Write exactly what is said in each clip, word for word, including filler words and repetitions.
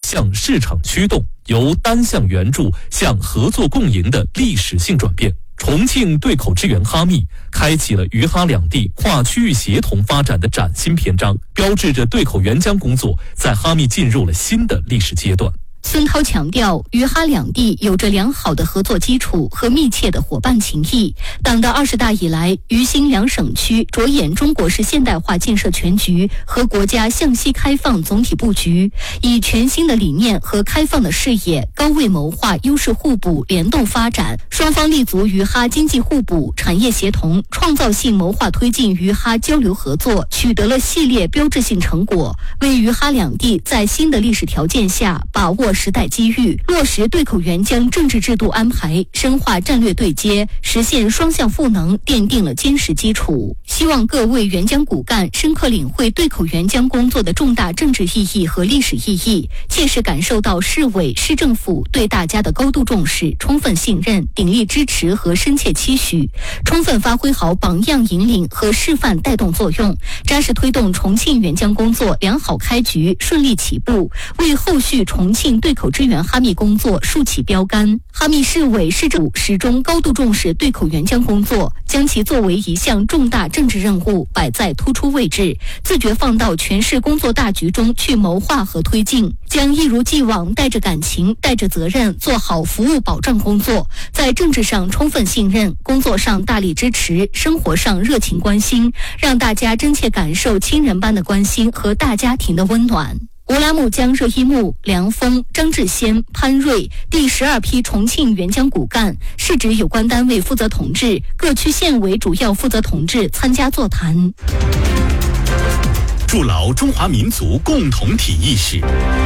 向市场驱动，由单向援助向合作共赢的历史性转变。重庆对口支援哈密，开启了渝哈两地跨区域协同发展的崭新篇章，标志着对口援疆工作在哈密进入了新的历史阶段。 孙涛强调，渝哈两地有着良好的合作基础和密切的伙伴情谊。党的二十大以来，渝新两省区着眼中国式现代化建设全局和国家向西开放总体布局，以全新的理念和开放的视野，高位谋划优势互补联动发展。双方立足渝哈经济互补、产业协同，创造性谋划推进渝哈交流合作，取得了系列标志性成果，为渝哈两地在新的历史条件下把握时代机遇，落实对口援疆政治制度安排，深化战略对接，实现双向赋能，奠定了坚实基础。希望各位援疆骨干深刻领会对口援疆工作的重大政治意义和历史意义，切实感受到市委市政府对大家的高度重视、充分信任、鼎力支持和深切期许，充分发挥好榜样引领和示范带动作用，扎实推动重庆援疆工作良好开局、顺利起步，为后续重庆对口支援哈密工作竖起标杆。哈密市委市政府始终高度重视对口援疆工作，将其作为一项重大政治任务摆在突出位置，自觉放到全市工作大局中去谋划和推进，将一如既往带着感情、带着责任做好服务保障工作，在政治上充分信任，工作上大力支持，生活上热情关心，让大家真切感受亲人般的关心和大家庭的温暖。乌拉木江、热依木、梁峰、张志先、潘瑞第十二批重庆援疆骨干，市直有关单位负责同志、各区县委主要负责同志参加座谈。 筑牢中华民族共同体意识。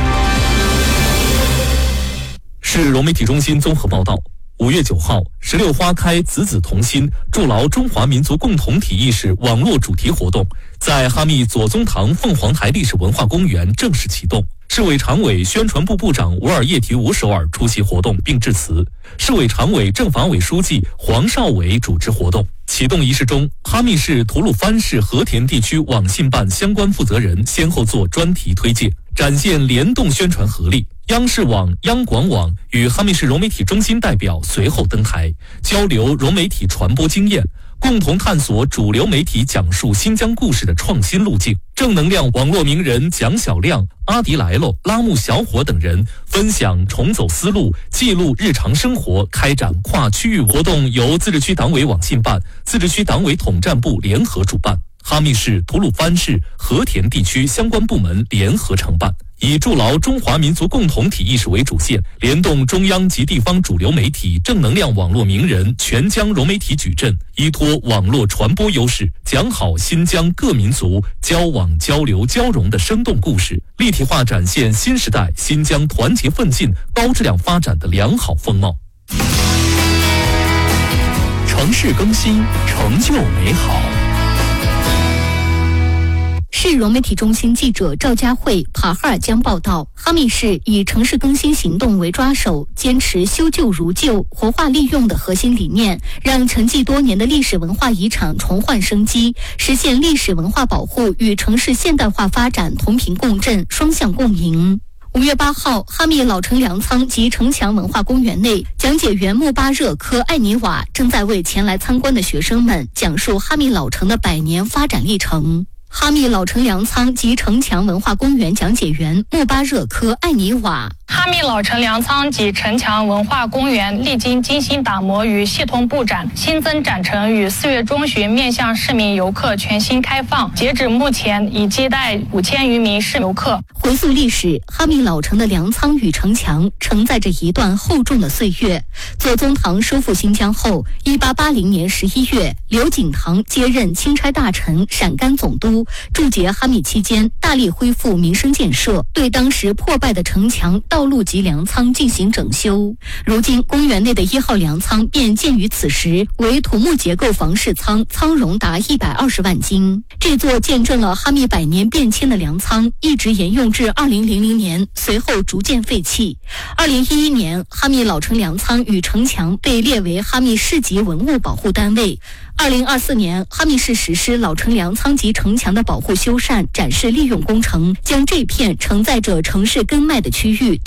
市融媒体中心综合报道，五月九号，十六花开子子同心，筑牢中华民族共同体意识网络主题活动在哈密左宗棠凤凰台历史文化公园正式启动。市委常委、宣传部部长吴尔叶提吴首尔出席活动并致辞，市委常委、政法委书记黄少伟主持活动。启动仪式中，哈密市吐鲁番市和田地区网信办相关负责人先后做专题推介，展现联动宣传合力。央视网、央广网与哈密市融媒体中心代表随后登台，交流融媒体传播经验，共同探索主流媒体讲述新疆故事的创新路径。正能量网络名人蒋小亮、阿迪来喽、拉木小伙等人分享重走思路，记录日常生活，开展跨区域活动。由自治区党委网信办、自治区党委统战部联合主办，哈密市、吐鲁番市、和田地区相关部门联合承办，以筑牢中华民族共同体意识为主线，联动中央及地方主流媒体、正能量网络名人、全疆融媒体矩阵，依托网络传播优势，讲好新疆各民族交往、交流、交融的生动故事，立体化展现新时代新疆团结奋进、高质量发展的良好风貌。 城市更新，成就美好。 市融媒体中心记者赵佳慧、帕哈尔江报道，哈密市以城市更新行动为抓手，坚持修旧如旧、活化利用的核心理念，让沉寂多年的历史文化遗产重焕生机，实现历史文化保护与城市现代化发展同频共振、双向共赢。五月八号，哈密老城粮仓及城墙文化公园内，讲解员穆巴热科艾尼瓦正在为前来参观的学生们讲述哈密老城的百年发展历程。哈密老城粮仓及城墙文化公园讲解员穆巴热科艾尼瓦。 哈密老城粮仓及城墙文化公园历经精心打磨与系统布展，新增展陈于四月中旬面向市民游客全新开放，截止目前已接待五千余名市游客。 回溯历史，哈密老城的粮仓与城墙承载着一段厚重的岁月。左宗棠收复新疆后，一八八零年十一月，刘景棠接任钦差大臣、陕甘总督，驻节哈密期间，大力恢复民生建设，对当时破败的城墙、道路路级粮仓进行整修。如今公园内的一号粮仓便建于此时，为土木结构房式仓，仓容达一百二十万斤。这座见证了哈密百年变迁的粮仓一直沿用至二零零零年，随后逐渐废弃。二零一一年，哈密老城粮仓与城墙被列为哈密市级文物保护单位。二零二四年，哈密市实施老城粮仓及城墙的保护修缮、展示利用工程，将这片承载着城市根脉的区域